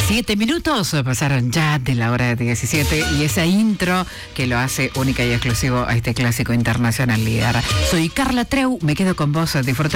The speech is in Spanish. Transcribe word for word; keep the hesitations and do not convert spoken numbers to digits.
Siete minutos pasaron ya de la hora de diecisiete y esa intro que lo hace única y exclusivo a este clásico internacional líder. Soy Carla Treu, me quedo con vos, disfruta.